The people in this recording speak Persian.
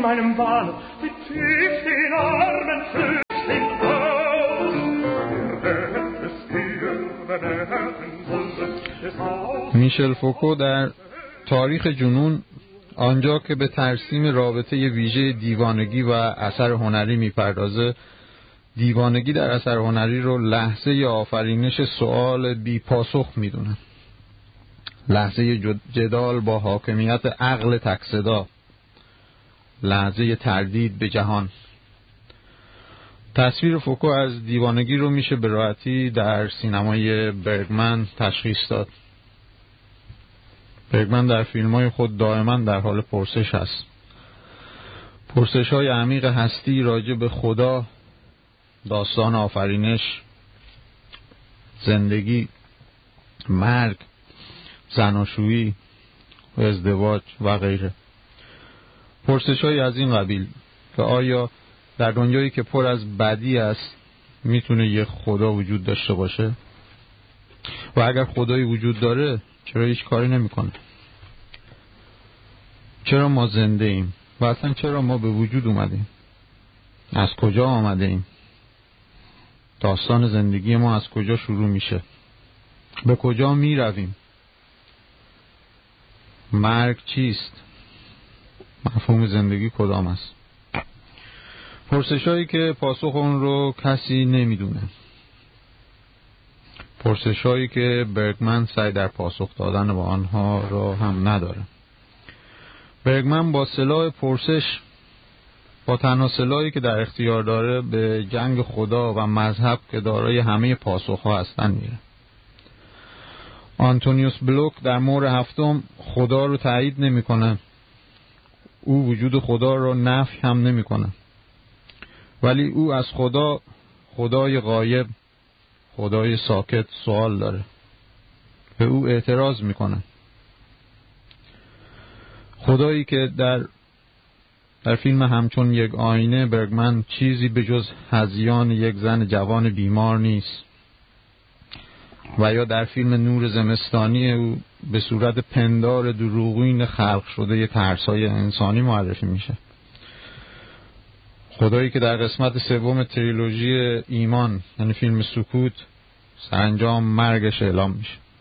meinem Wahn mit tief den Armen flüchtig aus. میشل فوکو در تاریخ جنون، آنجا که به ترسیم رابطه ویژه دیوانگی و اثر هنری میپردازه، دیوانگی در اثر هنری رو لحظه آفرینش سؤال بی پاسخ میدونه، لحظه جدال با حاکمیت عقل تک‌صدا، لحظه تردید به جهان. تصویر فوکو از دیوانگی رو میشه به راحتی در سینمای برگمن تشخیص داد. برگمن در فیلم‌های خود دائما در حال پرسش است. پرسش‌های عمیق هستی راجع به خدا، داستان آفرینش، زندگی، مرگ، زناشویی و ازدواج و غیره. پرسش‌های از این قبیل که آیا در دنیایی که پر از بدی است میتونه یک خدا وجود داشته باشه؟ و اگر خدایی وجود داره چرا هیچ کاری نمیکنه؟ چرا ما زنده ایم؟ و اصلا چرا ما به وجود اومدیم؟ از کجا آمده ایم؟ داستان زندگی ما از کجا شروع میشه؟ به کجا میرویم؟ مرگ چیست؟ مفهوم زندگی کدام است؟ پرسشایی که پاسخ اون رو کسی نمیدونه. پرسشایی که برگمن سعی در پاسخ دادن با آنها را هم نداره. برگمن با سلاح پرسش، با تنها سلاحی که در اختیار داره، به جنگ خدا و مذهب که دارای همه پاسخ‌ها هستن میره. آنتونیوس بلوک در مهر هفتم خدا رو تایید نمی‌کنه. او وجود خدا رو نفی هم نمی‌کنه. ولی او از خدا، خدای غایب، خدای ساکت سوال داره. به او اعتراض میکنه. خدایی که در فیلم همچون یک آینه برگمن چیزی به جز هذیان یک زن جوان بیمار نیست، و یا در فیلم نور زمستانی او به صورت پندار دروغین خلق شده یک ترسای انسانی معرفی میشه. خدایی که در قسمت سوم تریلوژی ایمان، یعنی فیلم سکوت، سرانجام مرگش اعلام میشه.